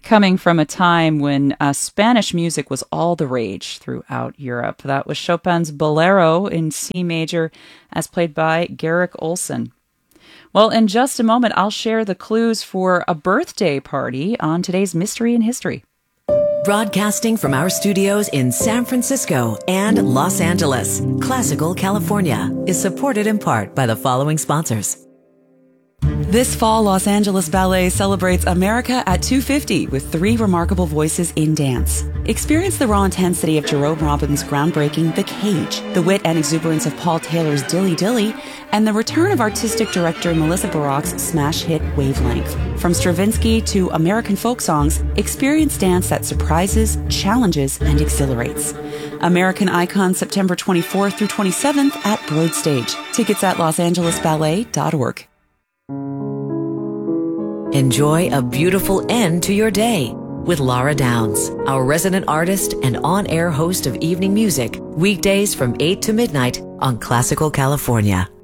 coming from a time when Spanish music was all the rage throughout Europe. That was Chopin's Bolero in C major, as played by Garrick Olson. Well, in just a moment, I'll share the clues for a birthday party on today's Mystery in History. Broadcasting from our studios in San Francisco and Los Angeles, Classical California is supported in part by the following sponsors. This fall, Los Angeles Ballet celebrates America at 250 with 3 remarkable voices in dance. Experience the raw intensity of Jerome Robbins' groundbreaking The Cage, the wit and exuberance of Paul Taylor's Dilly Dilly, and the return of artistic director Melissa Baroque's smash hit Wavelength. From Stravinsky to American folk songs, experience dance that surprises, challenges, and exhilarates. American Icon, September 24th through 27th at Broad Stage. Tickets at losangelesballet.org. Enjoy a beautiful end to your day with Laura Downs, our resident artist and on-air host of evening music, weekdays from 8 to midnight on Classical California.